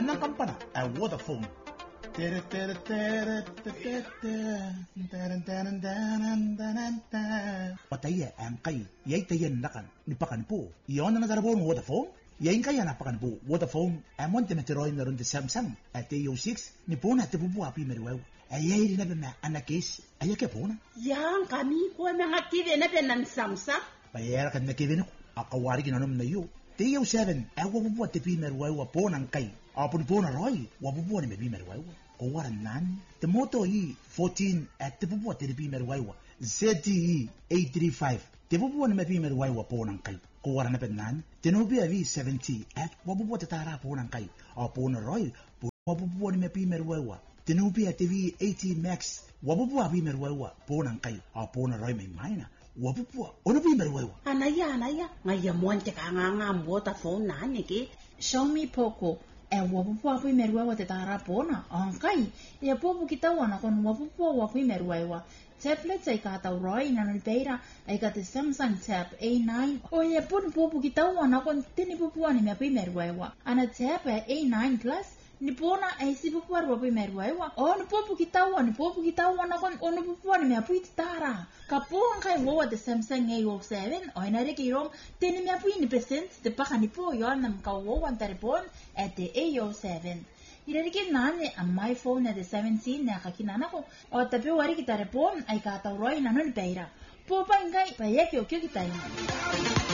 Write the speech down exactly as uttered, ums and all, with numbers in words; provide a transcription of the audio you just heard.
anang kampana a Vodafone. Pataya ang kay yay tayan nakan nipakan po. Iyon na nagarabo ng Vodafone. Yain kaya napakan po Vodafone amon temeteroy na ron de Samsung at T O six ni po na tipupu api meriwew. Ayay rin na ba na anakis ayake po na. Yang kami ko na ngakide na ba ng Samsung? Bayar kan nakide na ko. Akawari ginanom na yu. T O seven ay wapupu at tipi meriwew po ng kay. Apon po na roy wapupu ni mebi meriwew. Kawaran nan. Temoto yi fourteen at tipupu at tipi meriwew. Z T E eight thirty-five. Tipupu ni mebi meriwew po ng kay. Kuwara na penan, tinubi avi seventy at wabubuwa tatara po ng kay. O po na roy, po wabubuwa ni mepi merwewa. Tinubi at TV eighty max, wabubuwa avi merwewa po ng kay. O po na roy may mayna, wabubuwa, ono pi merwewa. Anaya, anaya, ngayon te ka nga nga mbota phone na niki. Xiaomi Poco, e wabubuwa avi merwewa tatara po na. Ang kay, e popo kitawa na kon wabubuwa avi merwewa. Tablet ay kataw roy na nalpeira ay kati Samsung Tab A nine o ye pun pupu kitawa na kon tinipupuan ni mepi merwewa ana Tab A nine Plus ni pona ay sipupuar wapi merwewa o ni pupu kitawa ni pupu kitawa na kon ono pupuan ni mepi tara kapuan kay wawa de Samsung A seven o ina rekirom tini mepi ni present de paka ni po yon nam kawawa taripon at the A seven. Irarikin nane ang my phone na de seventeen na kakinana ko o tapi wari kita repon ay kataw roy na nun peira. Po pa ingay payek yo kyo kita